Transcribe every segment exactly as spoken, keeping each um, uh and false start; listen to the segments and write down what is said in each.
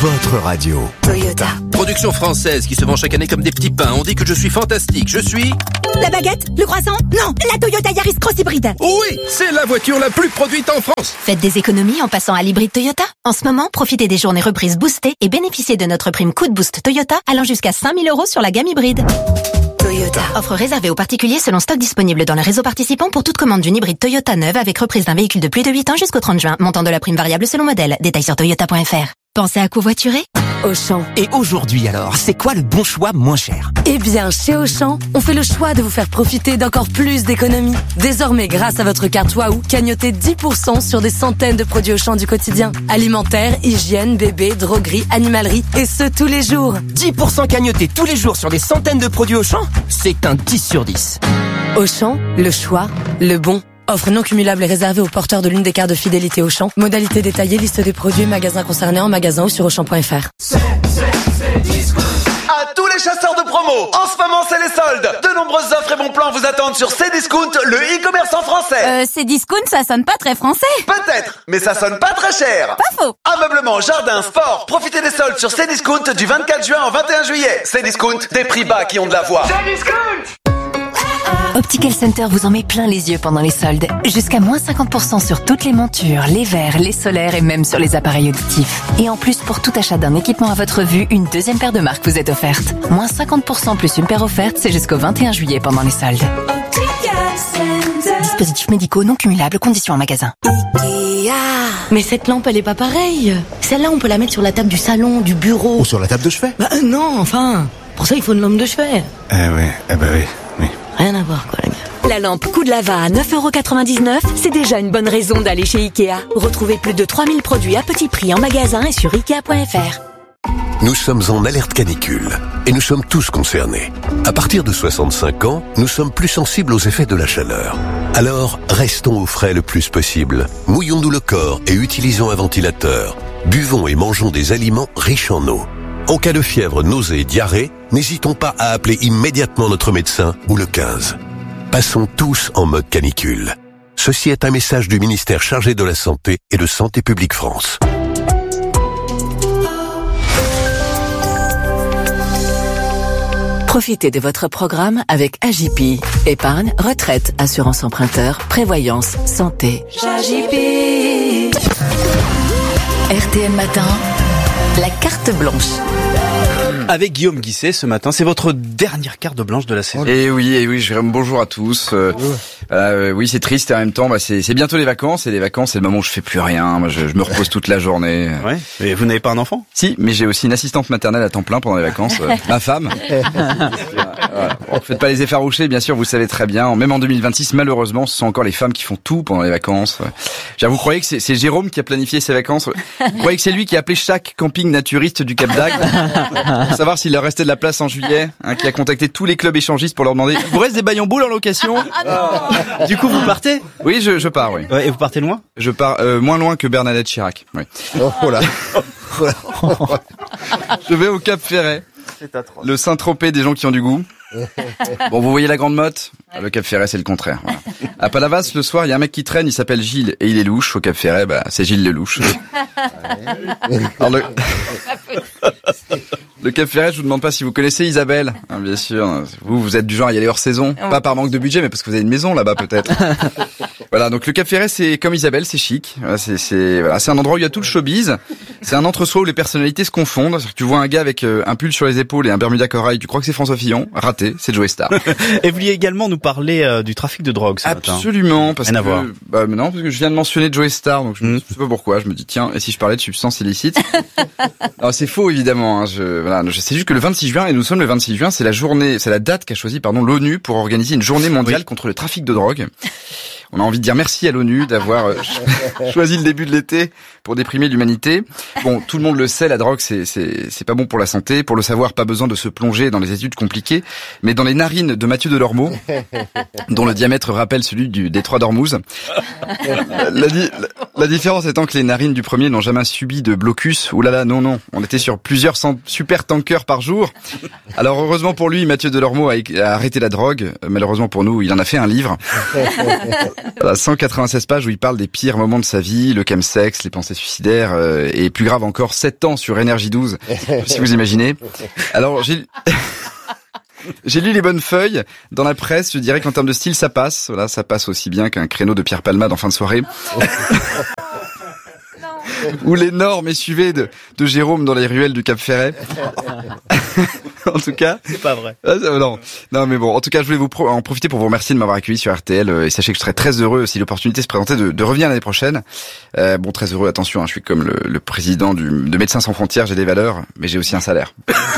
votre radio. Toyota. Production française qui se vend chaque année comme des petits pains. On dit que je suis fantastique. Je suis... La baguette? Le croissant? Non, la Toyota Yaris Cross Hybride. Oui, c'est la voiture la plus produite en France. Faites des économies en passant à l'hybride Toyota. En ce moment, profitez des journées reprises boostées et bénéficiez de notre prime coup de boost Toyota allant jusqu'à cinq mille euros sur la gamme hybride. Toyota. Offre réservée aux particuliers selon stock disponible dans le réseau participant pour toute commande d'une hybride Toyota neuve avec reprise d'un véhicule de plus de huit ans jusqu'au trente juin. Montant de la prime variable selon modèle. Détails sur toyota point f r. Pensez à covoiturer? Auchan. Et aujourd'hui alors, c'est quoi le bon choix moins cher? Eh bien, chez Auchan, on fait le choix de vous faire profiter d'encore plus d'économies. Désormais, grâce à votre carte Waouh, cagnotez dix pour cent sur des centaines de produits Auchan du quotidien. Alimentaire, hygiène, bébé, droguerie, animalerie, et ce tous les jours. dix pour cent cagnotés tous les jours sur des centaines de produits Auchan? C'est un dix sur dix. Auchan, le choix, le bon. Offre non cumulable et réservée aux porteurs de l'une des cartes de fidélité Auchan. Modalité détaillée, liste des produits, magasins concernés en magasin ou sur auchan point f r. C'est, c'est, c'est Discount. À tous les chasseurs de promo, en ce moment c'est les soldes. De nombreuses offres et bons plans vous attendent sur Cdiscount, le e-commerce en français. Euh, Cdiscount, ça sonne pas très français. Peut-être, mais ça sonne pas très cher. Pas faux. Ameublement, jardin, sport, profitez des soldes sur Cdiscount du vingt-quatre juin au vingt et un juillet. Cdiscount, des prix bas qui ont de la voix. Cdiscount. Optical Center vous en met plein les yeux pendant les soldes. Jusqu'à moins cinquante pour cent sur toutes les montures, les verres, les solaires et même sur les appareils auditifs. Et en plus, pour tout achat d'un équipement à votre vue, une deuxième paire de marques vous est offerte. Moins cinquante pour cent plus une paire offerte, c'est jusqu'au vingt et un juillet pendant les soldes. Dispositifs médicaux non cumulables, conditions en magasin. Ikea. Mais cette lampe, elle est pas pareille. Celle-là, on peut la mettre sur la table du salon, du bureau. Ou sur la table de chevet. Bah euh, non, enfin. Pour ça, il faut une lampe de chevet. Eh oui, eh ben oui, oui. Rien à voir, quoi, les gars. La lampe coup de lava à neuf euros quatre-vingt-dix-neuf, c'est déjà une bonne raison d'aller chez Ikea. Retrouvez plus de trois mille produits à petit prix en magasin et sur ikea point f r. Nous sommes en alerte canicule et nous sommes tous concernés. À partir de soixante-cinq ans, nous sommes plus sensibles aux effets de la chaleur. Alors, restons au frais le plus possible. Mouillons-nous le corps et utilisons un ventilateur. Buvons et mangeons des aliments riches en eau. En cas de fièvre, nausée et diarrhée, n'hésitons pas à appeler immédiatement notre médecin ou le quinze. Passons tous en mode canicule. Ceci est un message du ministère chargé de la Santé et de Santé publique France. Profitez de votre programme avec A J P. Épargne, retraite, assurance emprunteur, prévoyance, santé. A J P. R T L Matin, la carte blanche. Avec Guillaume Guisset ce matin, c'est votre dernière carte blanche de la saison. Et oui, et oui, Jérôme, bonjour à tous. Euh, euh, oui, c'est triste et en même temps, bah, c'est, c'est bientôt les vacances et les vacances, c'est le moment où je fais plus rien. Moi, je, je me repose toute la journée. Ouais. Et vous n'avez pas un enfant? Si, mais j'ai aussi une assistante maternelle à temps plein pendant les vacances, euh, ma femme. Voilà. Bon, faites pas les effaroucher, bien sûr, vous savez très bien. Même en deux mille vingt-six, malheureusement, ce sont encore les femmes qui font tout pendant les vacances. Vous croyez que c'est, c'est Jérôme qui a planifié ses vacances? Vous croyez que c'est lui qui a appelé chaque camping naturiste du Cap d'Agde pour savoir s'il leur restait de la place en juillet, hein, qui a contacté tous les clubs échangistes pour leur demander « Vous reste des baillons boules en location ?» ah, Du coup, vous partez? Oui, je, je pars, oui. Ouais, et vous partez loin? Je pars euh, moins loin que Bernadette Chirac. Oui. Oh, oh là. Je vais au Cap Ferret. C'est atroce. Le Saint-Tropez des gens qui ont du goût. Bon, vous voyez la Grande Motte? Le Cap Ferret, c'est le contraire. Voilà. À Palavas, le soir, il y a un mec qui traîne, il s'appelle Gilles, et il est louche. Au Cap Ferret, bah, c'est Gilles le louche. Alors, le... le Cap Ferret, je vous demande pas si vous connaissez Isabelle. Hein, bien sûr. Vous, vous êtes du genre à y aller hors saison. Oh. Pas par manque de budget, mais parce que vous avez une maison là-bas, peut-être. Voilà. Donc, le Cap Ferret, c'est comme Isabelle, c'est chic. Voilà, c'est, c'est, voilà, c'est un endroit où il y a tout le showbiz. C'est un entre-soi où les personnalités se confondent. C'est-à-dire que tu vois un gars avec euh, un pull sur les épaules et un Bermuda corail, tu crois que c'est François Fillon. Raté. C'est Joey Star. Et vous vouliez également nous parler euh, du trafic de drogue ce matin. Absolument, parce Rien que à voir. bah mais non, parce que je viens de mentionner Joey Star, donc je mmh. ne sais pas pourquoi. Je me dis tiens, et si je parlais de substances illicites? Non, c'est faux évidemment. Hein, je voilà, je sais juste que le vingt-six juin, et nous sommes le vingt-six juin, c'est la journée, c'est la date qu'a choisi pardon l'ONU pour organiser une journée mondiale oui. contre le trafic de drogue. On a envie de dire merci à l'ONU d'avoir euh, choisi le début de l'été pour déprimer l'humanité. Bon, tout le monde le sait, la drogue, c'est, c'est, c'est pas bon pour la santé. Pour le savoir, pas besoin de se plonger dans les études compliquées. Mais dans les narines de Mathieu Delormeau, dont le diamètre rappelle celui du détroit d'Ormuz, la, di- la différence étant que les narines du premier n'ont jamais subi de blocus. Ouh là là, non, non. On était sur plusieurs cent super tankers par jour. Alors, heureusement pour lui, Mathieu Delormeau a, a arrêté la drogue. Malheureusement pour nous, il en a fait un livre. cent quatre-vingt-seize pages où il parle des pires moments de sa vie, le chemsex, les pensées suicidaires, euh, et plus grave encore, sept ans sur Énergie douze, si vous imaginez. Alors, j'ai... J'ai lu les bonnes feuilles dans la presse. Je dirais qu'en termes de style, ça passe. Voilà, ça passe aussi bien qu'un créneau de Pierre Palmade en fin de soirée. Ou l'énorme S U V de, de Jérôme dans les ruelles du Cap Ferret. En tout cas. C'est pas vrai. Ah, non. Non, mais bon. En tout cas, je voulais vous pro- en profiter pour vous remercier de m'avoir accueilli sur R T L. Et sachez que je serai très heureux si l'opportunité se présentait de, de revenir l'année prochaine. Euh, bon, très heureux. Attention, hein, je suis comme le, le président du, de Médecins sans frontières. J'ai des valeurs, mais j'ai aussi un salaire.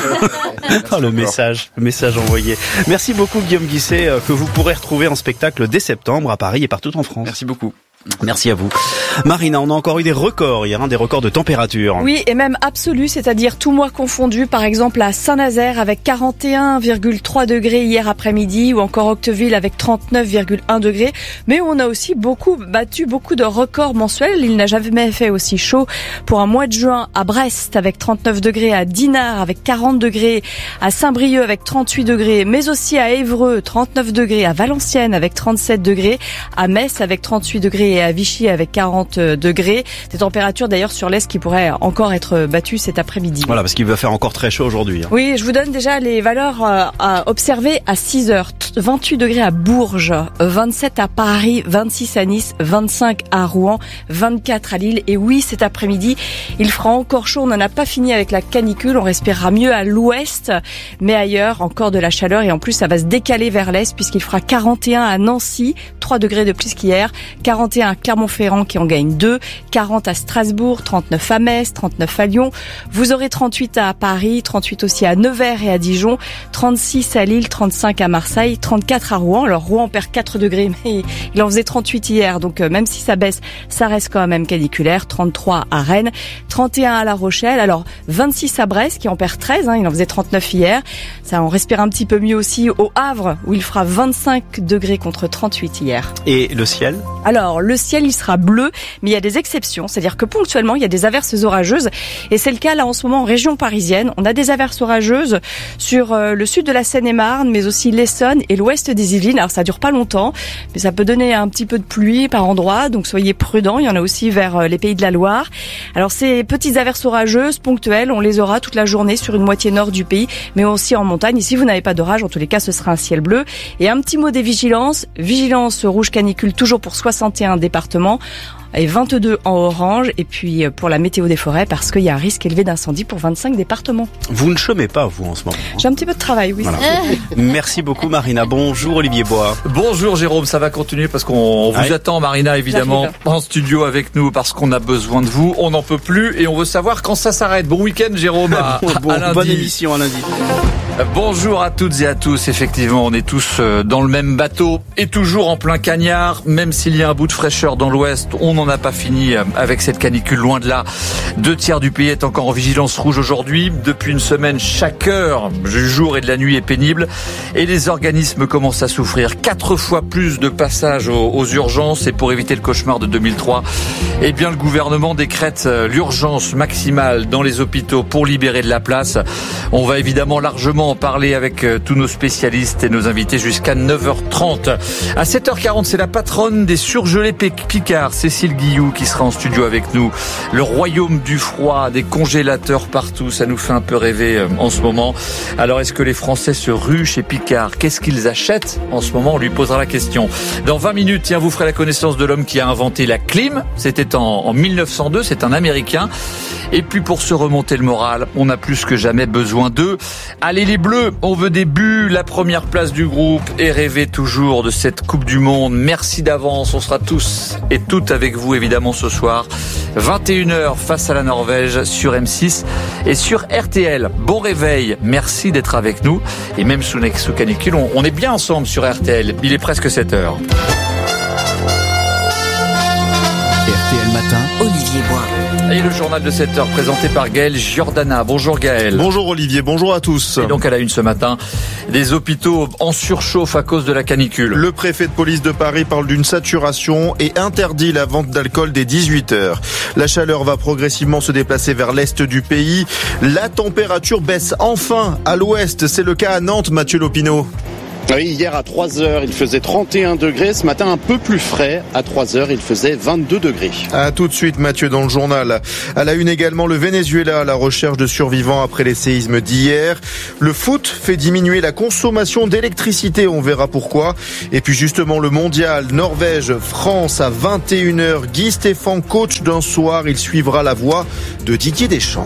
Oh, le message, le message envoyé. Merci beaucoup, Guillaume Guisset, euh, que vous pourrez retrouver en spectacle dès septembre à Paris et partout en France. Merci beaucoup. Merci à vous. Marina, on a encore eu des records hier, hein, des records de température. Oui, et même absolus, c'est-à-dire tout mois confondu, par exemple à Saint-Nazaire avec quarante et un virgule trois degrés hier après-midi, ou encore Octeville avec trente-neuf virgule un degrés. Mais on a aussi beaucoup battu beaucoup de records mensuels. Il n'a jamais fait aussi chaud pour un mois de juin à Brest avec trente-neuf degrés, à Dinard avec quarante degrés, à Saint-Brieuc avec trente-huit degrés, mais aussi à Évreux trente-neuf degrés, à Valenciennes avec trente-sept degrés, à Metz avec trente-huit degrés et à Vichy avec quarante degrés. Des températures d'ailleurs sur l'Est qui pourraient encore être battues cet après-midi. Voilà, parce qu'il va faire encore très chaud aujourd'hui. Hein. Oui, je vous donne déjà les valeurs à observer à six heures. vingt-huit degrés à Bourges, vingt-sept à Paris, vingt-six à Nice, vingt-cinq à Rouen, vingt-quatre à Lille. Et oui, cet après-midi, il fera encore chaud. On n'en a pas fini avec la canicule. On respirera mieux à l'ouest, mais ailleurs, encore de la chaleur. Et en plus, ça va se décaler vers l'est puisqu'il fera quarante et un à Nancy, trois degrés de plus qu'hier, quarante et un à Clermont-Ferrand qui en gagne deux, quarante à Strasbourg, trente-neuf à Metz, trente-neuf à Lyon. Vous aurez trente-huit à Paris, trente-huit aussi à Nevers et à Dijon, trente-six à Lille, trente-cinq à Marseille, trente-quatre à Rouen. Alors Rouen perd quatre degrés, mais il en faisait trente-huit hier, donc même si ça baisse, ça reste quand même caniculaire. trente-trois à Rennes, trente et un à La Rochelle, alors vingt-six à Brest qui en perd treize, hein, il en faisait trente-neuf hier. Ça, on respire un petit peu mieux aussi au Havre où il fera vingt-cinq degrés contre trente-huit hier. Et le ciel ? Alors le ciel, il sera bleu, mais il y a des exceptions, c'est-à-dire que ponctuellement, il y a des averses orageuses, et c'est le cas là en ce moment en région parisienne. On a des averses orageuses sur euh, le sud de la Seine-et-Marne, mais aussi l'Essonne et l'ouest des Yvelines. Alors ça dure pas longtemps, mais ça peut donner un petit peu de pluie par endroits, donc soyez prudents. Il y en a aussi vers euh, les Pays de la Loire. Alors ces petites averses orageuses ponctuelles, on les aura toute la journée sur une moitié nord du pays, mais aussi en montagne. Ici, vous n'avez pas d'orage, en tous les cas, ce sera un ciel bleu. Et un petit mot des vigilances. Vigilance rouge canicule toujours pour soixante et un départements. Et vingt-deux en orange, et puis pour la météo des forêts, parce qu'il y a un risque élevé d'incendie pour vingt-cinq départements. Vous ne chômez pas, vous, en ce moment. Hein. J'ai un petit peu de travail, oui. Voilà. Merci beaucoup, Marina. Bonjour, Olivier Bois. Bonjour, Jérôme. Ça va continuer parce qu'on vous ouais. attend, Marina, évidemment, en studio avec nous, parce qu'on a besoin de vous. On n'en peut plus et on veut savoir quand ça s'arrête. Bon week-end, Jérôme. À, bon, bon, à lundi. Bonne émission à lundi. Bonjour à toutes et à tous. Effectivement, on est tous dans le même bateau et toujours en plein cagnard. Même s'il y a un bout de fraîcheur dans l'ouest, on n'en a pas fini avec cette canicule, loin de là. Deux tiers du pays est encore en vigilance rouge aujourd'hui. Depuis une semaine, chaque heure du jour et de la nuit est pénible et les organismes commencent à souffrir. Quatre fois plus de passages aux, aux urgences, et pour éviter le cauchemar de deux mille trois, eh bien, le gouvernement décrète l'urgence maximale dans les hôpitaux pour libérer de la place. On va évidemment largement en parler avec tous nos spécialistes et nos invités jusqu'à neuf heures trente. À sept heures quarante, c'est la patronne des surgelés Picard, Cécile Guilloux, qui sera en studio avec nous. Le royaume du froid, des congélateurs partout, ça nous fait un peu rêver en ce moment. Alors, est-ce que les Français se ruent chez Picard? Qu'est-ce qu'ils achètent en ce moment? On lui posera la question. Dans vingt minutes, tiens, vous ferez la connaissance de l'homme qui a inventé la clim. C'était en, en mille neuf cent deux, c'est un Américain. Et puis, pour se remonter le moral, on a plus que jamais besoin d'eux. Allez les Bleus, on veut des buts, la première place du groupe et rêver toujours de cette Coupe du Monde. Merci d'avance, on sera tous et toutes avec vous évidemment ce soir. vingt et une heures face à la Norvège sur M six et sur R T L. Bon réveil, merci d'être avec nous. Et même sous, sous canicule, on, on est bien ensemble sur R T L. Il est presque sept heures. R T L Matin, Olivier Bois. Et le journal de sept heures présenté par Gaël Giordana. Bonjour Gaël. Bonjour Olivier, bonjour à tous. Et donc à la une ce matin, des hôpitaux en surchauffe à cause de la canicule. Le préfet de police de Paris parle d'une saturation et interdit la vente d'alcool dès dix-huit heures. La chaleur va progressivement se déplacer vers l'est du pays. La température baisse enfin à l'ouest. C'est le cas à Nantes, Mathieu Lopineau. Oui, hier à trois heures, il faisait trente et un degrés. Ce matin, un peu plus frais. À trois heures, il faisait vingt-deux degrés. À tout de suite, Mathieu, dans le journal. À la une également, le Venezuela à la recherche de survivants après les séismes d'hier. Le foot fait diminuer la consommation d'électricité. On verra pourquoi. Et puis justement, le mondial, Norvège, France à vingt et une heures. Guy Stéphane, coach d'un soir. Il suivra la voie de Didier Deschamps.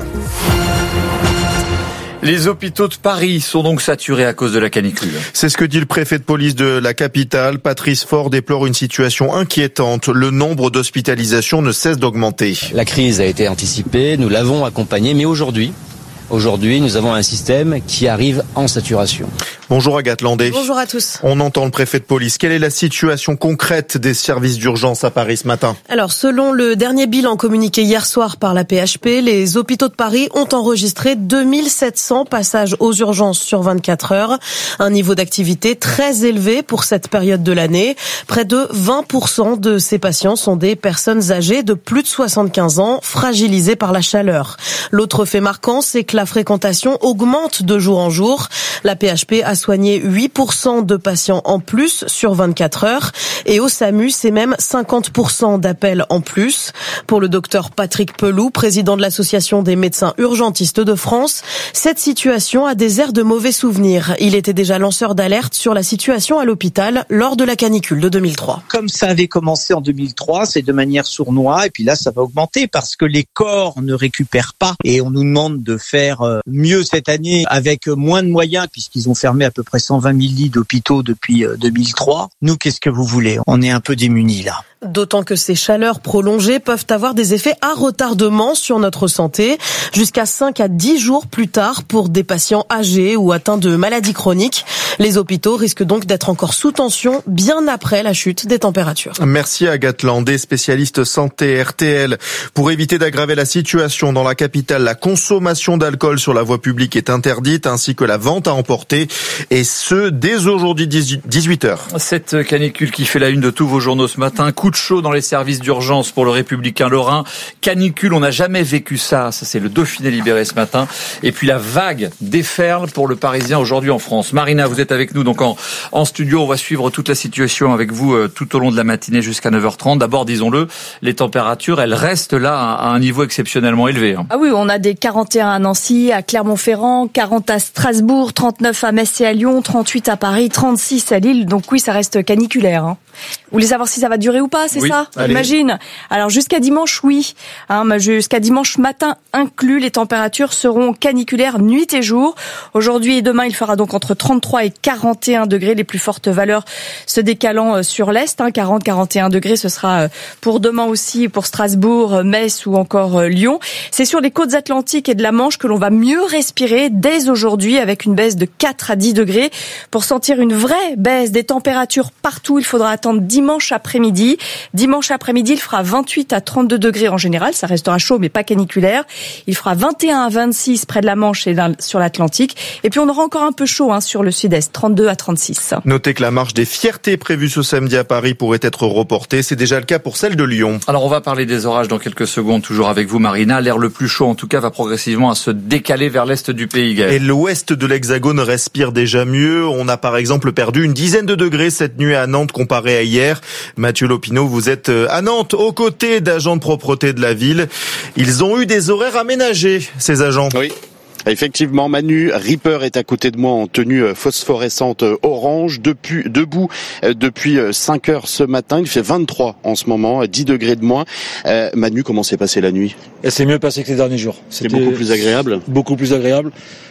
Les hôpitaux de Paris sont donc saturés à cause de la canicule. C'est ce que dit le préfet de police de la capitale. Patrice Faure déplore une situation inquiétante. Le nombre d'hospitalisations ne cesse d'augmenter. La crise a été anticipée, nous l'avons accompagnée, mais aujourd'hui, Aujourd'hui, nous avons un système qui arrive en saturation. Bonjour Agathe Landais. Bonjour à tous. On entend le préfet de police. Quelle est la situation concrète des services d'urgence à Paris ce matin ? Alors, selon le dernier bilan communiqué hier soir par la P H P, les hôpitaux de Paris ont enregistré deux mille sept cents passages aux urgences sur vingt-quatre heures. Un niveau d'activité très élevé pour cette période de l'année. Près de vingt pour cent de ces patients sont des personnes âgées de plus de soixante-quinze ans, fragilisées par la chaleur. L'autre fait marquant, c'est que la fréquentation augmente de jour en jour. La P H P a soigné huit pour cent de patients en plus sur vingt-quatre heures et au SAMU, c'est même cinquante pour cent d'appels en plus. Pour le docteur Patrick Pelou, président de l'association des médecins urgentistes de France, cette situation a des airs de mauvais souvenirs. Il était déjà lanceur d'alerte sur la situation à l'hôpital lors de la canicule de deux mille trois. Comme ça avait commencé en deux mille trois, c'est de manière sournoise et puis là ça va augmenter parce que les corps ne récupèrent pas et on nous demande de faire mieux cette année avec moins de moyens puisqu'ils ont fermé à peu près cent vingt mille lits d'hôpitaux depuis deux mille trois. Nous, qu'est-ce que vous voulez ? On est un peu démunis là. D'autant que ces chaleurs prolongées peuvent avoir des effets à retardement sur notre santé, jusqu'à cinq à dix jours plus tard pour des patients âgés ou atteints de maladies chroniques. Les hôpitaux risquent donc d'être encore sous tension bien après la chute des températures. Merci Agathe Landais, spécialiste santé R T L. Pour éviter d'aggraver la situation dans la capitale, la consommation d'alcool sur la voie publique est interdite, ainsi que la vente à emporter, et ce, dès aujourd'hui dix-huit heures. Cette canicule qui fait la une de tous vos journaux ce matin, coup de chaud dans les services d'urgence pour le Républicain Lorrain. Canicule, on n'a jamais vécu ça. Ça, c'est le Dauphiné libéré ce matin. Et puis la vague déferle pour le Parisien aujourd'hui en France. Marina, vous êtes avec nous donc en, en studio. On va suivre toute la situation avec vous euh, tout au long de la matinée jusqu'à neuf heures trente. D'abord, disons-le, les températures, elles restent là à, à un niveau exceptionnellement élevé. Hein. Ah oui, on a des quarante et un à Nancy, à Clermont-Ferrand, quarante à Strasbourg, trente-neuf à Metz et à Lyon, trente-huit à Paris, trente-six à Lille. Donc oui, ça reste caniculaire. Hein. Vous voulez savoir si ça va durer ou pas, c'est oui, ça? Allez. Imagine. Alors jusqu'à dimanche, oui. Hein, jusqu'à dimanche matin inclus, les températures seront caniculaires nuit et jour. Aujourd'hui et demain, il fera donc entre trente-trois et quarante et un degrés, les plus fortes valeurs se décalant sur l'Est. Hein, quarante à quarante et un degrés, ce sera pour demain aussi, pour Strasbourg, Metz ou encore Lyon. C'est sur les côtes atlantiques et de la Manche que l'on va mieux respirer dès aujourd'hui avec une baisse de quatre à dix degrés. Pour sentir une vraie baisse des températures partout, il faudra attendre dimanche après-midi. Dimanche après-midi, il fera vingt-huit à trente-deux degrés en général. Ça restera chaud, mais pas caniculaire. Il fera vingt et un à vingt-six près de la Manche et sur l'Atlantique. Et puis, on aura encore un peu chaud hein, sur le sud-est, trente-deux à trente-six. Notez que la marche des fiertés prévue ce samedi à Paris pourrait être reportée. C'est déjà le cas pour celle de Lyon. Alors, on va parler des orages dans quelques secondes, toujours avec vous, Marina. L'air le plus chaud, en tout cas, va progressivement à se décaler vers l'est du pays. Gaël. Et l'ouest de l'Hexagone respire déjà mieux. On a par exemple perdu une dizaine de degrés cette nuit à Nantes comparé à hier. Mathieu Lopineau, vous êtes à Nantes aux côtés d'agents de propreté de la ville. Ils ont eu des horaires aménagés, ces agents. Oui. Effectivement, Manu Ripper est à côté de moi en tenue phosphorescente orange, depuis, debout depuis cinq heures ce matin. Il fait vingt-trois en ce moment, dix degrés de moins. Euh, Manu, comment s'est passée la nuit ? Et c'est mieux passé que les derniers jours. C'était beaucoup plus agréable. Beaucoup plus agréable.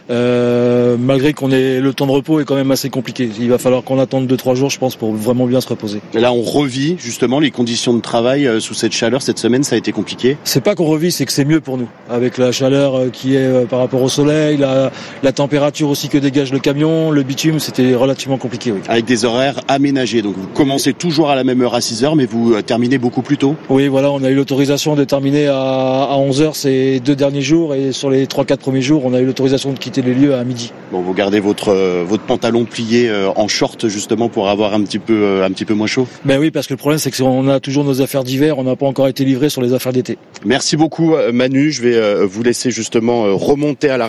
Euh, malgré qu'on ait le temps de repos est quand même assez compliqué. Il va falloir qu'on attende deux trois jours, je pense, pour vraiment bien se reposer. Et là, on revit justement les conditions de travail sous cette chaleur. Cette semaine, ça a été compliqué. C'est pas qu'on revit, c'est que c'est mieux pour nous. Avec la chaleur qui est par rapport au soleil, la, la température aussi que dégage le camion, le bitume, c'était relativement compliqué. Oui. Avec des horaires aménagés. Donc vous commencez toujours à la même heure à six heures, mais vous terminez beaucoup plus tôt. Oui, voilà, on a eu l'autorisation de terminer à, à onze heures ces deux derniers jours, et sur les trois quatre premiers jours, on a eu l'autorisation de quitter les lieux à midi. Bon, vous gardez votre euh, votre pantalon plié euh, en short justement pour avoir un petit peu euh, un petit peu moins chaud. Ben oui, parce que le problème c'est que on a toujours nos affaires d'hiver, on n'a pas encore été livré sur les affaires d'été. Merci beaucoup Manu, je vais euh, vous laisser justement euh, remonter à la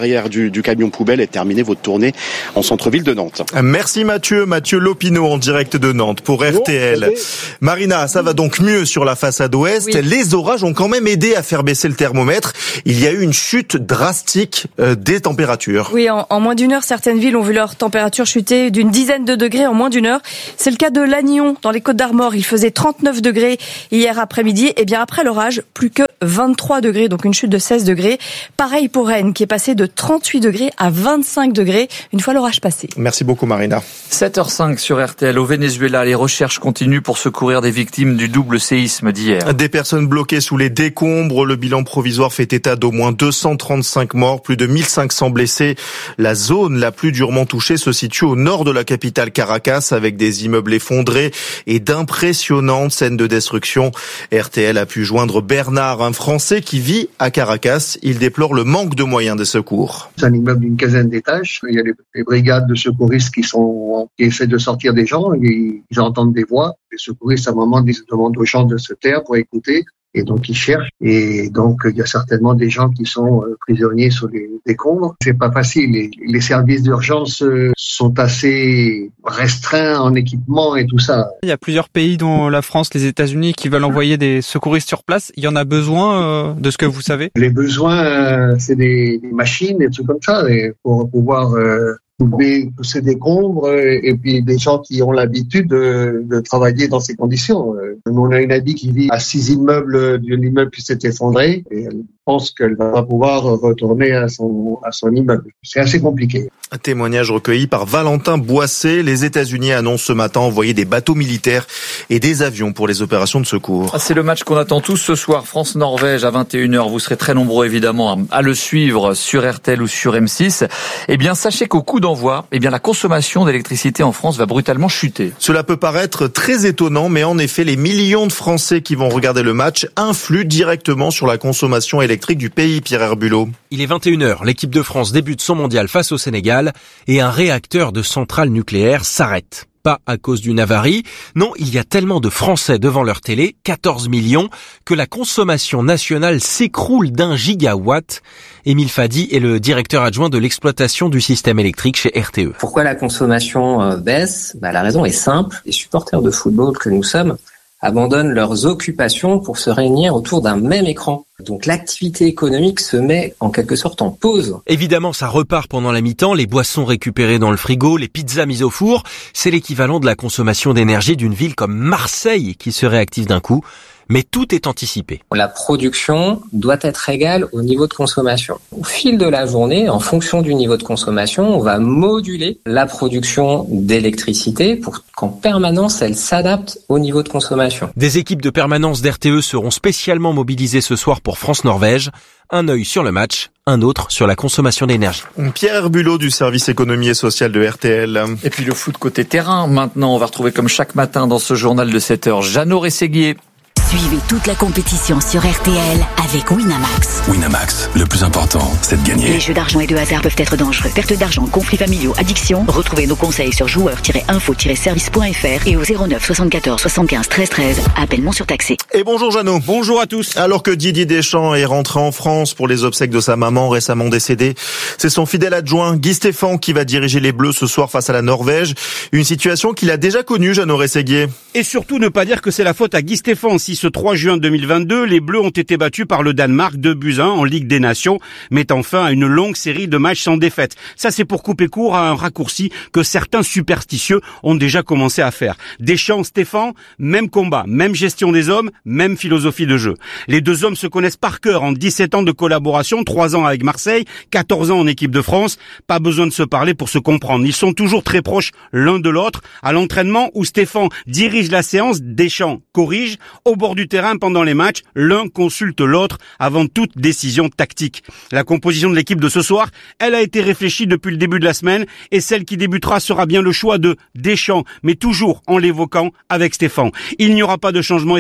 l'arrière du, du camion poubelle et terminer votre tournée en centre-ville de Nantes. Merci Mathieu, Mathieu Lopineau en direct de Nantes pour R T L. Oh, Marina, ça va donc mieux sur la façade ouest. Oui. Les orages ont quand même aidé à faire baisser le thermomètre. Il y a eu une chute drastique euh, des températures. Oui, en, en moins d'une heure, certaines villes ont vu leur température chuter d'une dizaine de degrés en moins d'une heure. C'est le cas de Lannion, dans les Côtes-d'Armor. Il faisait trente-neuf degrés hier après-midi. Et bien après l'orage, plus que vingt-trois degrés, donc une chute de seize degrés. Pareil pour Rennes, qui est passé de trente-huit degrés à vingt-cinq degrés une fois l'orage passé. Merci beaucoup Marina. sept heures cinq sur R T L. Au Venezuela, les recherches continuent pour secourir des victimes du double séisme d'hier. Des personnes bloquées sous les décombres. Le bilan provisoire fait état d'au moins deux cent trente-cinq morts, plus de mille cinq cents blessés. La zone la plus durement touchée se situe au nord de la capitale Caracas, avec des immeubles effondrés et d'impressionnantes scènes de destruction. R T L a pu joindre Bernard, un Français qui vit à Caracas. Il déplore le manque de moyens de secours. C'est un immeuble d'une quinzaine d'étages. Il y a les, les brigades de secouristes qui sont qui essaient de sortir des gens. Ils, ils entendent des voix. Les secouristes, à un moment, ils demandent aux gens de se taire pour écouter. Et donc, ils cherchent. Et donc, il y a certainement des gens qui sont prisonniers sur les décombres. C'est pas facile. Les, les services d'urgence sont assez restreints en équipement et tout ça. Il y a plusieurs pays, dont la France, les États-Unis, qui veulent envoyer des secouristes sur place. Il y en a besoin euh, de ce que vous savez? Les besoins, euh, c'est des, des machines, des trucs comme ça, et pour pouvoir euh, soulever tous ces décombres, et puis des gens qui ont l'habitude de, de travailler dans ces conditions. Nous, on a une amie qui vit à six immeubles d'un immeuble qui s'est effondré, et elle pense qu'elle va pas pouvoir retourner à son, à son immeuble. C'est assez compliqué. Un témoignage recueilli par Valentin Boissé. Les États-Unis annoncent ce matin envoyer des bateaux militaires et des avions pour les opérations de secours. C'est le match qu'on attend tous ce soir, France-Norvège à vingt et une heures. Vous serez très nombreux évidemment à le suivre sur R T L ou sur M six. Eh bien, sachez qu'au coup d'envoi, eh bien, la consommation d'électricité en France va brutalement chuter. Cela peut paraître très étonnant, mais en effet, les millions de Français qui vont regarder le match influent directement sur la consommation électrique du pays, Pierre Herbulot. Il est vingt et une heures, l'équipe de France débute son mondial face au Sénégal et un réacteur de centrale nucléaire s'arrête. Pas à cause d'une avarie, non, il y a tellement de Français devant leur télé, quatorze millions, que la consommation nationale s'écroule d'un gigawatt. Émile Fadi est le directeur adjoint de l'exploitation du système électrique chez R T E. Pourquoi la consommation baisse ? Bah, la raison est simple, les supporters de football que nous sommes abandonnent leurs occupations pour se réunir autour d'un même écran. Donc l'activité économique se met en quelque sorte en pause. Évidemment, ça repart pendant la mi-temps, les boissons récupérées dans le frigo, les pizzas mises au four. C'est l'équivalent de la consommation d'énergie d'une ville comme Marseille qui se réactive d'un coup. Mais tout est anticipé. La production doit être égale au niveau de consommation. Au fil de la journée, en fonction du niveau de consommation, on va moduler la production d'électricité pour qu'en permanence, elle s'adapte au niveau de consommation. Des équipes de permanence d'R T E seront spécialement mobilisées ce soir pour France-Norvège. Un œil sur le match, un autre sur la consommation d'énergie. Pierre Herbulot du service économie et social de R T L. Et puis le foot côté terrain. Maintenant, on va retrouver comme chaque matin dans ce journal de sept heures, Jeannot Rességuier. Suivez toute la compétition sur R T L avec Winamax. Winamax, le plus important, c'est de gagner. Les jeux d'argent et de hasard peuvent être dangereux. Perte d'argent, conflits familiaux, addiction. Retrouvez nos conseils sur joueurs tiret info tiret service point f r et au zéro neuf soixante-quatorze soixante-quinze treize treize. Appel non surtaxé. Et bonjour Jeannot. Bonjour à tous. Alors que Didier Deschamps est rentré en France pour les obsèques de sa maman récemment décédée, c'est son fidèle adjoint Guy Stéphane qui va diriger les Bleus ce soir face à la Norvège. Une situation qu'il a déjà connue, Jeannot Rességuier. Et surtout ne pas dire que c'est la faute à Guy Stéphane si ce trois juin deux mille vingt-deux, les Bleus ont été battus par le Danemark deux buts à un en Ligue des Nations, mettant fin à une longue série de matchs sans défaite. Ça, c'est pour couper court à un raccourci que certains superstitieux ont déjà commencé à faire. Deschamps, Stéphane, même combat, même gestion des hommes, même philosophie de jeu. Les deux hommes se connaissent par cœur en dix-sept ans de collaboration, trois ans avec Marseille, quatorze ans en équipe de France. Pas besoin de se parler pour se comprendre. Ils sont toujours très proches l'un de l'autre. À l'entraînement où Stéphane dirige la séance, Deschamps corrige. Au bord du terrain, pendant les matchs, l'un consulte l'autre avant toute décision tactique. La composition de l'équipe de ce soir, elle a été réfléchie depuis le début de la semaine et celle qui débutera sera bien le choix de Deschamps, mais toujours en l'évoquant avec Stéphane. Il n'y aura pas de changement effectué par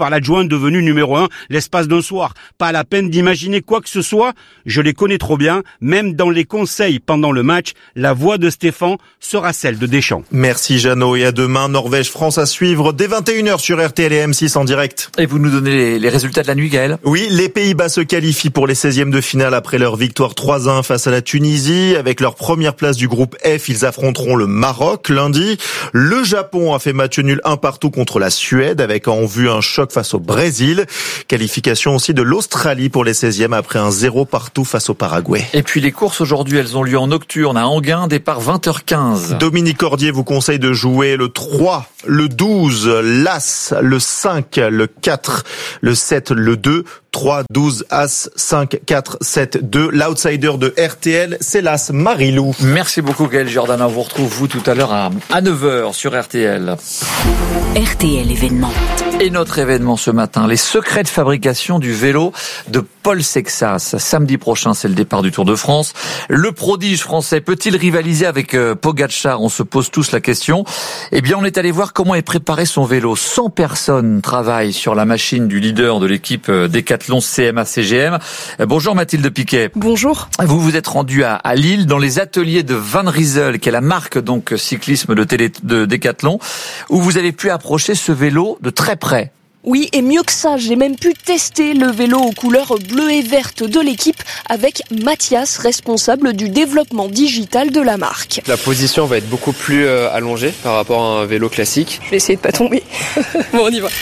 par l'adjoint devenu numéro un l'espace d'un soir. Pas la peine d'imaginer quoi que ce soit, je les connais trop bien, même dans les conseils pendant le match, la voix de Stéphane sera celle de Deschamps. Merci Jeannot, et à demain, Norvège-France à suivre dès vingt et une heures sur R T L et M six en direct. Et vous nous donnez les, les résultats de la nuit, Gaël ? Oui, les Pays-Bas se qualifient pour les seizièmes de finale après leur victoire trois à un face à la Tunisie. Avec leur première place du groupe F, ils affronteront le Maroc lundi. Le Japon a fait match nul un partout contre la Suède avec en vue un choc face au Brésil. Qualification aussi de l'Australie pour les seizièmes après un zéro partout face au Paraguay. Et puis les courses aujourd'hui, elles ont lieu en nocturne à Enghien, départ vingt heures quinze. Dominique Cordier vous conseille de jouer le trois, le douze, l'As, le cinq, le quatre, le sept, le deux, trois, douze, As, cinq, quatre, sept, deux. L'outsider de R T L, c'est l'As Marilou. Merci beaucoup Gaël Jordan. On vous retrouve vous tout à l'heure à, à neuf heures sur R T L. R T L événement. Et notre événement ce matin, les secrets de fabrication du vélo de Paul Sexas. Samedi prochain, c'est le départ du Tour de France. Le prodige français peut-il rivaliser avec euh, Pogačar ? On se pose tous la question. Eh bien, on est allé voir comment est préparé son vélo. cent personnes travaillent sur la machine du leader de l'équipe euh, Décathlon C M A C G M. Euh, bonjour Mathilde Piquet. Bonjour. Vous vous êtes rendu à, à Lille dans les ateliers de Van Rysel, qui est la marque donc cyclisme de, télé, de Décathlon, où vous avez pu approcher ce vélo de très près. Oui, et mieux que ça, j'ai même pu tester le vélo aux couleurs bleues et vertes de l'équipe avec Mathias, responsable du développement digital de la marque. La position va être beaucoup plus euh, allongée par rapport à un vélo classique. Je vais essayer de pas tomber. Bon, on y va.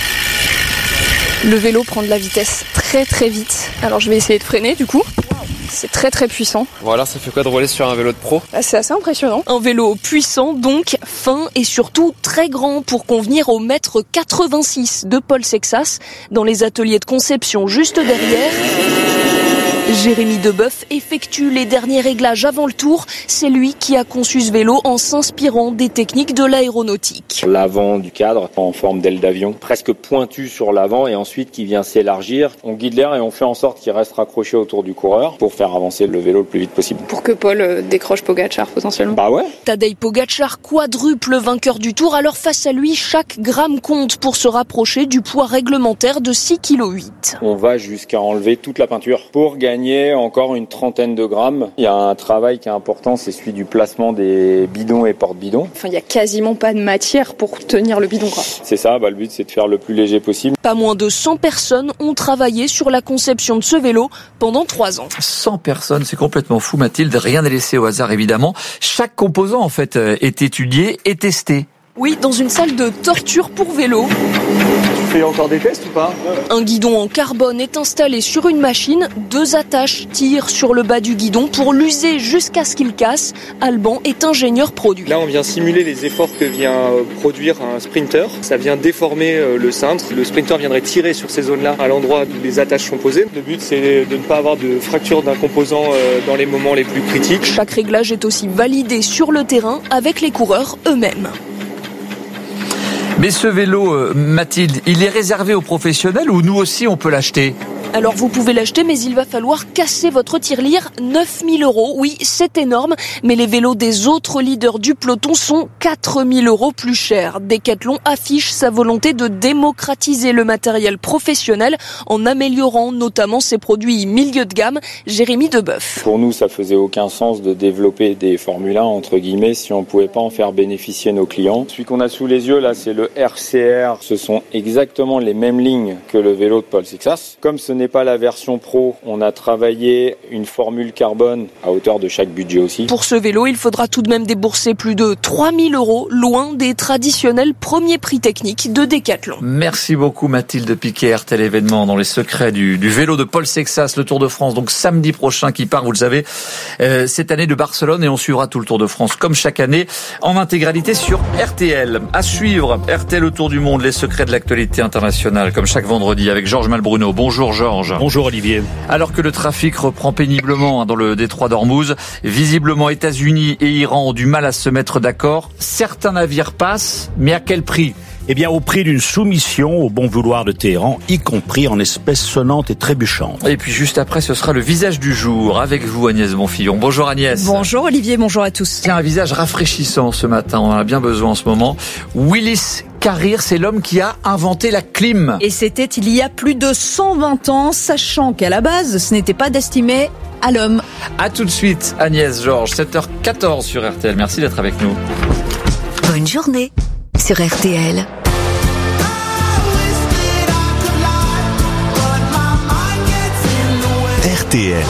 Le vélo prend de la vitesse très très vite. Alors je vais essayer de freiner du coup. C'est très très puissant. Voilà, ça fait quoi de rouler sur un vélo de pro ? Ah, c'est assez impressionnant. Un vélo puissant donc, fin et surtout très grand pour convenir au mètre quatre-vingt-six de Paul Sexas dans les ateliers de conception juste derrière. Jérémy Deboeuf effectue les derniers réglages avant le tour. C'est lui qui a conçu ce vélo en s'inspirant des techniques de l'aéronautique. L'avant du cadre en forme d'aile d'avion, presque pointu sur l'avant et ensuite qui vient s'élargir. On guide l'air et on fait en sorte qu'il reste raccroché autour du coureur pour faire avancer le vélo le plus vite possible. Pour que Paul décroche Pogačar potentiellement. Bah ouais. Tadej Pogačar, quadruple vainqueur du Tour. Alors face à lui, chaque gramme compte pour se rapprocher du poids réglementaire de six virgule huit kilos. On va jusqu'à enlever toute la peinture pour gagner encore une trentaine de grammes. Il y a un travail qui est important, c'est celui du placement des bidons et porte-bidons. Enfin, il n'y a quasiment pas de matière pour tenir le bidon, quoi. C'est ça, bah, le but c'est de faire le plus léger possible. Pas moins de cent personnes ont travaillé sur la conception de ce vélo pendant trois ans. cent personnes, c'est complètement fou Mathilde, rien n'est laissé au hasard évidemment. Chaque composant en fait est étudié et testé. Oui, dans une salle de torture pour vélo. Tu fais encore des tests ou pas ? Un guidon en carbone est installé sur une machine. Deux attaches tirent sur le bas du guidon pour l'user jusqu'à ce qu'il casse. Alban est ingénieur produit. Là, on vient simuler les efforts que vient produire un sprinter. Ça vient déformer le cintre. Le sprinter viendrait tirer sur ces zones-là à l'endroit où les attaches sont posées. Le but, c'est de ne pas avoir de fracture d'un composant dans les moments les plus critiques. Chaque réglage est aussi validé sur le terrain avec les coureurs eux-mêmes. Mais ce vélo, euh, Mathilde, il est réservé aux professionnels ou nous aussi on peut l'acheter ? Alors vous pouvez l'acheter, mais il va falloir casser votre tirelire. neuf mille euros, oui, c'est énorme, mais les vélos des autres leaders du peloton sont quatre mille euros plus chers. Decathlon affiche sa volonté de démocratiser le matériel professionnel en améliorant notamment ses produits milieu de gamme. Jérémy Deboeuf. Pour nous, ça faisait aucun sens de développer des Formule un, entre guillemets, si on pouvait pas en faire bénéficier nos clients. Celui qu'on a sous les yeux, là, c'est le R C R. Ce sont exactement les mêmes lignes que le vélo de Paul Sexas. Comme ce n'est pas la version pro, on a travaillé une formule carbone à hauteur de chaque budget aussi. Pour ce vélo, il faudra tout de même débourser plus de trois mille euros, loin des traditionnels premiers prix techniques de Decathlon. Merci beaucoup Mathilde Piquet, R T L événement dans les secrets du, du vélo de Paul Sexas, le Tour de France, donc samedi prochain qui part, vous le savez, euh, cette année de Barcelone, et on suivra tout le Tour de France comme chaque année en intégralité sur R T L. À suivre, R T L autour du monde, les secrets de l'actualité internationale, comme chaque vendredi avec Georges Malbruno. Bonjour Georges. Bonjour Olivier. Alors que le trafic reprend péniblement dans le détroit d'Ormuz, visiblement États-Unis et Iran ont du mal à se mettre d'accord. Certains navires passent, mais à quel prix ? Eh bien, au prix d'une soumission au bon vouloir de Téhéran, y compris en espèces sonnantes et trébuchantes. Et puis juste après, ce sera le visage du jour avec vous, Agnès Bonfillon. Bonjour Agnès. Bonjour Olivier, bonjour à tous. Tiens, un visage rafraîchissant ce matin, on en a bien besoin en ce moment. Willis Carrir, c'est l'homme qui a inventé la clim. Et c'était il y a plus de cent vingt ans, sachant qu'à la base, ce n'était pas destiné à l'homme. À tout de suite, Agnès Georges, sept heures quatorze sur R T L. Merci d'être avec nous. Bonne journée sur R T L. R T L,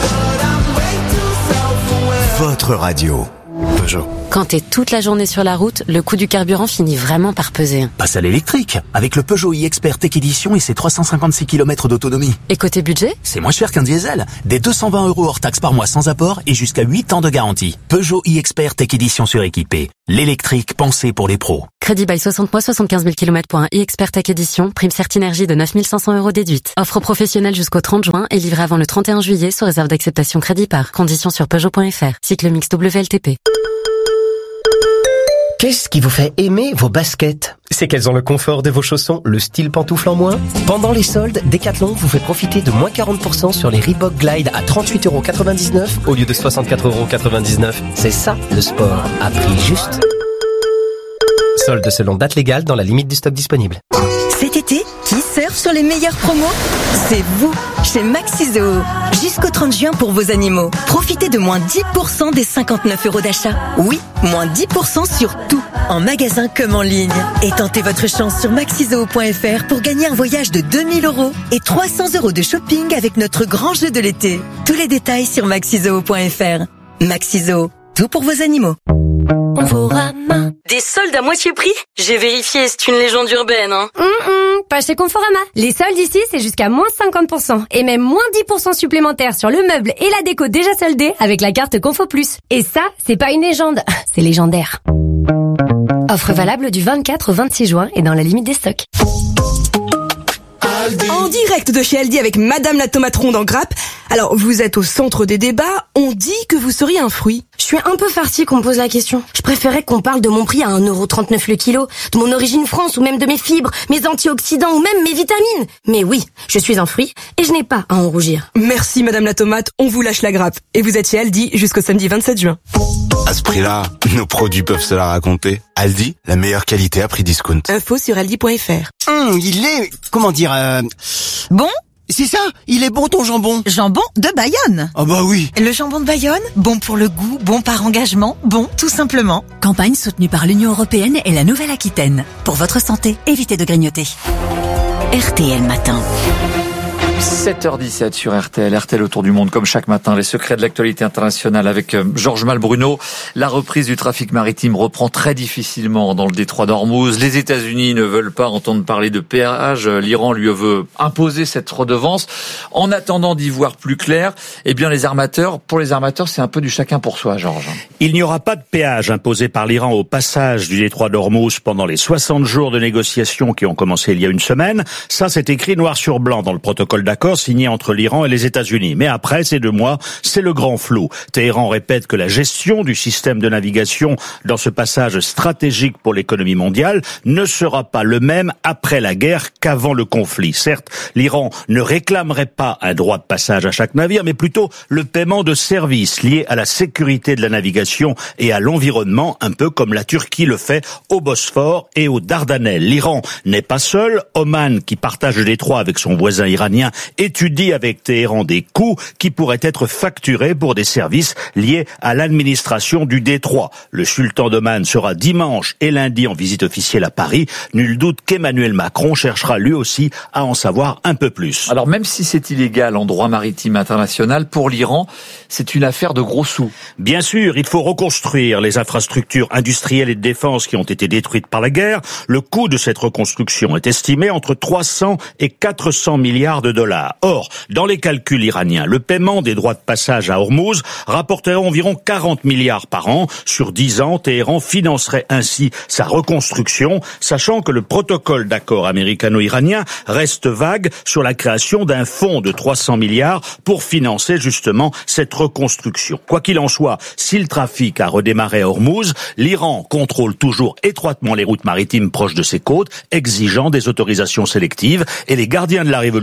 votre radio. Peugeot. Quand t'es toute la journée sur la route, le coût du carburant finit vraiment par peser. Passe à l'électrique, avec le Peugeot e-Expert Tech Edition et ses trois cent cinquante-six kilomètres d'autonomie. Et côté budget ? C'est moins cher qu'un diesel. Des deux cent vingt euros hors taxe par mois sans apport et jusqu'à huit ans de garantie. Peugeot e-Expert Tech Edition suréquipé. L'électrique pensé pour les pros. Crédit by soixante mois, soixante-quinze mille kilomètres pour un e-Expert Tech Edition. Prime Certinergie de neuf mille cinq cents euros déduite. Offre professionnelle jusqu'au trente juin et livrée avant le trente et un juillet sous réserve d'acceptation crédit par. Conditions sur Peugeot point F R. Cycle mix W L T P. Qu'est-ce qui vous fait aimer vos baskets ? C'est qu'elles ont le confort de vos chaussons, le style pantoufle en moins. Pendant les soldes, Decathlon vous fait profiter de moins quarante pour cent sur les Reebok Glide à trente-huit euros quatre-vingt-dix-neuf au lieu de soixante-quatre euros quatre-vingt-dix-neuf. C'est ça, le sport, à prix juste. Soldes selon date légale dans la limite du stock disponible. Cet été, qui surfe sur les meilleures promos ? C'est vous, chez Maxizo. Jusqu'au trente juin pour vos animaux. Profitez de moins dix pour cent des cinquante-neuf euros d'achat. Oui, moins dix pour cent sur tout, en magasin comme en ligne. Et tentez votre chance sur maxizoo point F R pour gagner un voyage de deux mille euros et trois cents euros de shopping avec notre grand jeu de l'été. Tous les détails sur maxizoo point F R. Maxizo, tout pour vos animaux. Conforama. Des soldes à moitié prix ? J'ai vérifié, c'est une légende urbaine, hein. Hum, hum, pas chez Conforama. Les soldes ici, c'est jusqu'à moins cinquante pour cent. Et même moins dix pour cent supplémentaires sur le meuble et la déco déjà soldée avec la carte Confo Plus. Et ça, c'est pas une légende, c'est légendaire. Offre valable du vingt-quatre au vingt-six juin et dans la limite des stocks. En direct de chez Aldi avec Madame la tomate ronde en grappe. Alors, vous êtes au centre des débats, on dit que vous seriez un fruit. Je suis un peu farcie qu'on me pose la question. Je préférais qu'on parle de mon prix à un euro trente-neuf le kilo, de mon origine France ou même de mes fibres, mes antioxydants ou même mes vitamines. Mais oui, je suis un fruit et je n'ai pas à en rougir. Merci Madame la tomate, on vous lâche la grappe. Et vous êtes chez Aldi jusqu'au samedi vingt-sept juin. À ce prix-là, nos produits peuvent se la raconter. Aldi, la meilleure qualité à prix discount. Info sur aldi point F R. Hum, il est, comment dire, euh... bon ? C'est ça, il est bon ton jambon. Jambon de Bayonne. Ah bah oui. Le jambon de Bayonne, bon pour le goût, bon par engagement, bon tout simplement. Campagne soutenue par l'Union Européenne et la Nouvelle-Aquitaine. Pour votre santé, évitez de grignoter. R T L Matin. sept heures dix-sept sur R T L, R T L autour du monde comme chaque matin, les secrets de l'actualité internationale avec Georges Malbruno. La reprise du trafic maritime reprend très difficilement dans le détroit d'Ormuz. Les États-Unis ne veulent pas entendre parler de péage. L'Iran lui veut imposer cette redevance. En attendant d'y voir plus clair, eh bien les armateurs, pour les armateurs, c'est un peu du chacun pour soi, Georges. Il n'y aura pas de péage imposé par l'Iran au passage du détroit d'Ormuz pendant les soixante jours de négociations qui ont commencé il y a une semaine. Ça, c'est écrit noir sur blanc dans le protocole d'accord signé entre l'Iran et les États-Unis. Mais après ces deux mois, c'est le grand flou. Téhéran répète que la gestion du système de navigation dans ce passage stratégique pour l'économie mondiale ne sera pas le même après la guerre qu'avant le conflit. Certes, l'Iran ne réclamerait pas un droit de passage à chaque navire, mais plutôt le paiement de services liés à la sécurité de la navigation et à l'environnement, un peu comme la Turquie le fait au Bosphore et aux Dardanelles. L'Iran n'est pas seul. Oman, qui partage le détroit avec son voisin iranien, étudie avec Téhéran des coûts qui pourraient être facturés pour des services liés à l'administration du détroit. Le sultan d'Oman sera dimanche et lundi en visite officielle à Paris. Nul doute qu'Emmanuel Macron cherchera lui aussi à en savoir un peu plus. Alors même si c'est illégal en droit maritime international, pour l'Iran, c'est une affaire de gros sous. Bien sûr, il faut reconstruire les infrastructures industrielles et de défense qui ont été détruites par la guerre. Le coût de cette reconstruction est estimé entre trois cents et quatre cents milliards de dollars. Or, dans les calculs iraniens, le paiement des droits de passage à Hormuz rapporterait environ quarante milliards par an. Sur dix ans, Téhéran financerait ainsi sa reconstruction, sachant que le protocole d'accord américano-iranien reste vague sur la création d'un fonds de trois cents milliards pour financer justement cette reconstruction. Quoi qu'il en soit, si le trafic a redémarré à Hormuz, l'Iran contrôle toujours étroitement les routes maritimes proches de ses côtes, exigeant des autorisations sélectives, et les gardiens de la révolution ont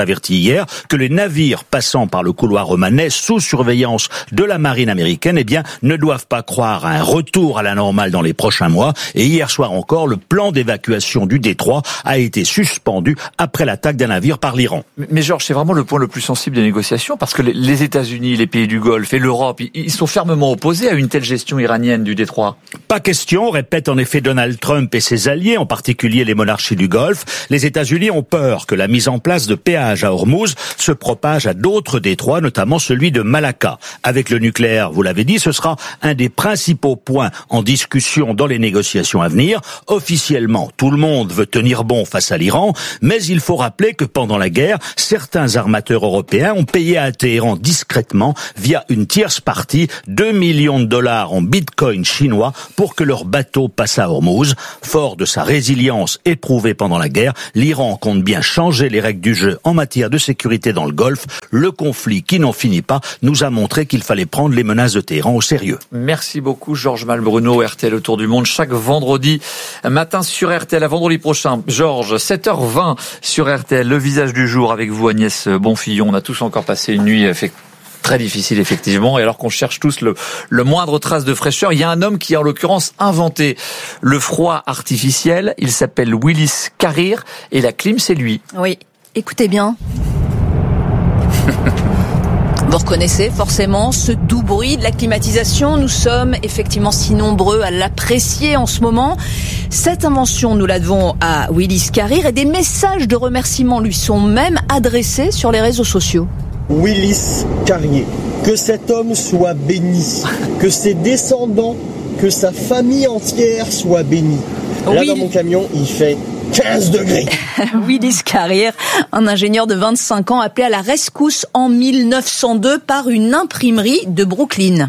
averti hier que les navires passant par le couloir romanais sous surveillance de la marine américaine, eh bien, ne doivent pas croire à un retour à la normale dans les prochains mois. Et hier soir encore, le plan d'évacuation du détroit a été suspendu après l'attaque d'un navire par l'Iran. Mais Georges, c'est vraiment le point le plus sensible des négociations parce que les États-Unis, les pays du Golfe et l'Europe, ils sont fermement opposés à une telle gestion iranienne du détroit. Pas question, répète en effet Donald Trump et ses alliés, en particulier les monarchies du Golfe. Les États-Unis ont peur que la mise en place de péages à Hormuz se propage à d'autres détroits, notamment celui de Malacca. Avec le nucléaire, vous l'avez dit, ce sera un des principaux points en discussion dans les négociations à venir. Officiellement, tout le monde veut tenir bon face à l'Iran, mais il faut rappeler que pendant la guerre, certains armateurs européens ont payé à Téhéran discrètement, via une tierce partie, deux millions de dollars en bitcoin chinois pour que leur bateau passe à Hormuz. Fort de sa résilience éprouvée pendant la guerre, l'Iran compte bien changer les règles du jeu en matière de sécurité dans le Golfe. Le conflit qui n'en finit pas nous a montré qu'il fallait prendre les menaces de Téhéran au sérieux. Merci beaucoup Georges Malbruno, R T L Autour du Monde, chaque vendredi matin sur R T L. À vendredi prochain, Georges, sept heures vingt sur R T L, le visage du jour avec vous Agnès Bonfillon. On a tous encore passé une nuit effectivement très difficile, effectivement. Et alors qu'on cherche tous le, le moindre trace de fraîcheur, il y a un homme qui a en l'occurrence inventé le froid artificiel. Il s'appelle Willis Carrier et la clim, c'est lui. Oui, écoutez bien. Vous reconnaissez forcément ce doux bruit de la climatisation. Nous sommes effectivement si nombreux à l'apprécier en ce moment. Cette invention, nous la devons à Willis Carrier et des messages de remerciement lui sont même adressés sur les réseaux sociaux. Willis Carrier, que cet homme soit béni, que ses descendants, que sa famille entière soit bénie. Là, oui. Dans mon camion, il fait quinze degrés. Willis Carrier, un ingénieur de vingt-cinq ans appelé à la rescousse en mille neuf cent deux par une imprimerie de Brooklyn.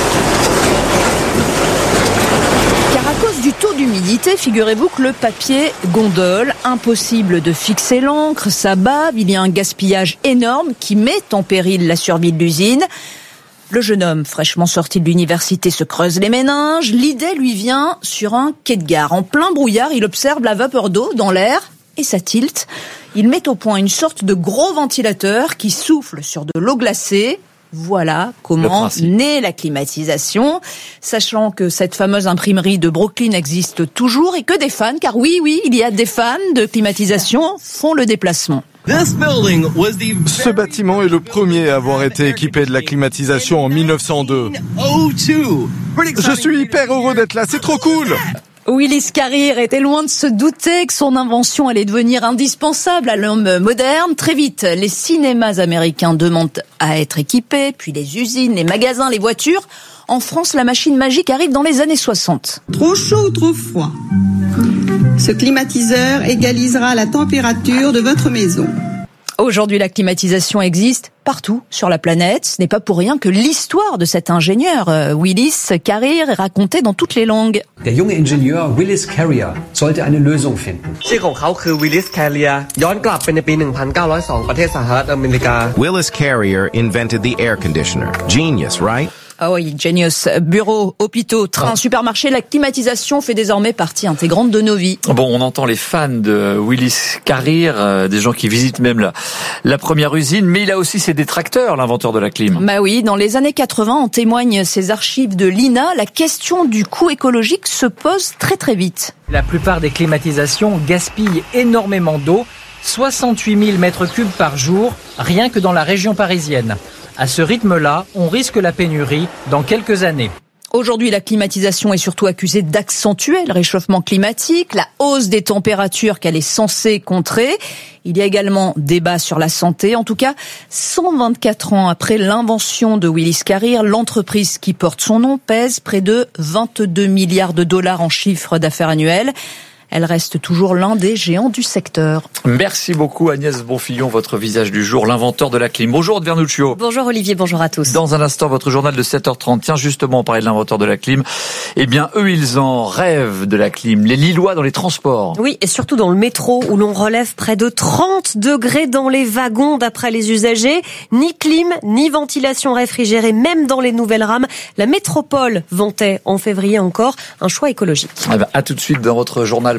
Car à cause du taux d'humidité, figurez-vous que le papier gondole, impossible de fixer l'encre, ça bave, il y a un gaspillage énorme qui met en péril la survie de l'usine. Le jeune homme, fraîchement sorti de l'université, se creuse les méninges. L'idée lui vient sur un quai de gare. En plein brouillard, il observe la vapeur d'eau dans l'air et ça tilte. Il met au point une sorte de gros ventilateur qui souffle sur de l'eau glacée. Voilà comment naît la climatisation, sachant que cette fameuse imprimerie de Brooklyn existe toujours et que des fans, car oui, oui, il y a des fans de climatisation, font le déplacement. Ce bâtiment est le premier à avoir été équipé de la climatisation en mille neuf cent deux. Je suis hyper heureux d'être là, c'est trop cool! Willis Carrier était loin de se douter que son invention allait devenir indispensable à l'homme moderne. Très vite, les cinémas américains demandent à être équipés, puis les usines, les magasins, les voitures. En France, la machine magique arrive dans les années soixante. Trop chaud ou trop froid? Ce climatiseur égalisera la température de votre maison. Aujourd'hui, la climatisation existe partout sur la planète. Ce n'est pas pour rien que l'histoire de cet ingénieur, Willis Carrier, est racontée dans toutes les langues. Der junge Ingenieur Willis Carrier sollte eine Lösung finden. ชื่อของเขาคือ Willis Carrier ย้อนกลับไปในปี หนึ่งพันเก้าร้อยสอง ประเทศสหรัฐอเมริกา Willis Carrier invented the air conditioner. Genius, right? Ah oui, genius. Bureaux, hôpitaux, trains, supermarchés, la climatisation fait désormais partie intégrante de nos vies. Bon, on entend les fans de Willis Carrier, euh, des gens qui visitent même la, la première usine, mais il a aussi ses détracteurs, l'inventeur de la clim. Bah oui, dans les années quatre-vingts, en témoignent ces archives de l'I N A, la question du coût écologique se pose très très vite. La plupart des climatisations gaspillent énormément d'eau, soixante-huit mille mètres cubes par jour, rien que dans la région parisienne. À ce rythme-là, on risque la pénurie dans quelques années. Aujourd'hui, la climatisation est surtout accusée d'accentuer le réchauffement climatique, la hausse des températures qu'elle est censée contrer. Il y a également débat sur la santé. En tout cas, cent vingt-quatre ans après l'invention de Willis Carrier, l'entreprise qui porte son nom pèse près de vingt-deux milliards de dollars en chiffre d'affaires annuel. Elle reste toujours l'un des géants du secteur. Merci beaucoup Agnès Bonfillon, votre visage du jour, l'inventeur de la clim. Bonjour Aude Vernuccio. Bonjour Olivier, bonjour à tous. Dans un instant, votre journal de sept heures trente. Tiens, justement, on parlait de l'inventeur de la clim. Eh bien, eux, ils en rêvent de la clim. Les Lillois dans les transports. Oui, et surtout dans le métro, où l'on relève près de trente degrés dans les wagons, d'après les usagers. Ni clim, ni ventilation réfrigérée, même dans les nouvelles rames. La métropole vantait en février encore un choix écologique. Eh bien, à tout de suite dans votre journal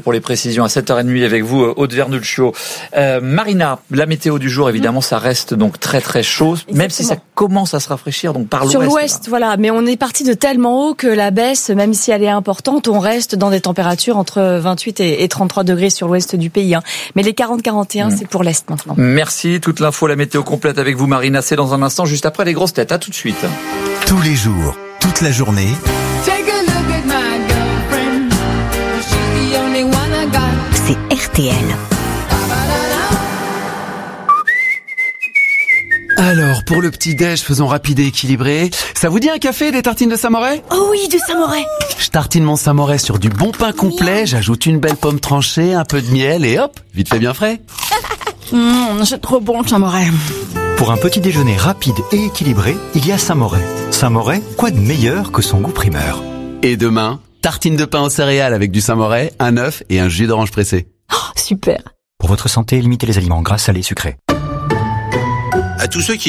pour les précisions à sept heures trente avec vous, Aude Vernulcio. Euh, Marina, la météo du jour, évidemment, ça reste donc très très chaud, Exactement. même si ça commence à se rafraîchir donc par l'ouest. Sur l'ouest, là. voilà, mais on est parti de tellement haut que la baisse, même si elle est importante, on reste dans des températures entre vingt-huit et trente-trois degrés sur l'ouest du pays. Hein. Mais les quarante à quarante et un, mmh. c'est pour l'est maintenant. Merci, toute l'info, la météo complète avec vous, Marina, c'est dans un instant, juste après les grosses têtes. À tout de suite. Tous les jours, toute la journée. C'est R T L. Alors, pour le petit-déj, faisons rapide et équilibré. Ça vous dit un café, des tartines de Saint-Moret ? Oh oui, du Saint-Moret. Je tartine mon Saint-Moret sur du bon pain complet, j'ajoute une belle pomme tranchée, un peu de miel et hop, vite fait bien frais. Mmh, c'est trop bon le Saint-Moret. Pour un petit déjeuner rapide et équilibré, il y a Saint-Moret. Saint-Moret, quoi de meilleur que son goût primeur ? Et demain, tartine de pain aux céréales avec du Saint-Moret, un œuf et un jus d'orange pressé. Oh, super. Pour votre santé, limitez les aliments gras, salés, sucrés. À tous ceux qui